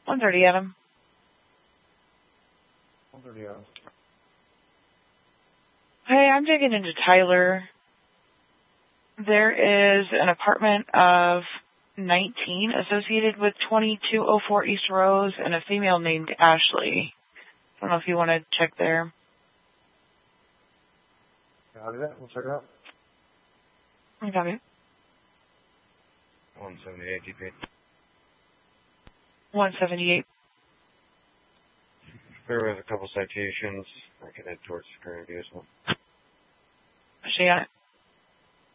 130, Adam. 130, Adam. Hey, I'm digging into Tyler. There is an apartment of 19 associated with 2204 East Rose and a female named Ashley. I don't know if you want to check there. Copy that. We'll check it out. Copy. 178 DP. 178. There was a couple citations. I can head towards security as well. She got it.